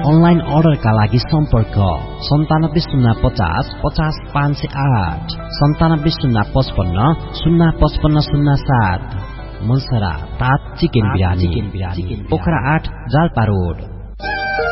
Online अर्डरका लागि सम्पर्क 975050 50508 975055 05507। मन्सरा तात चिकन बिरानी पोखरा 8 जाल्पा रोड।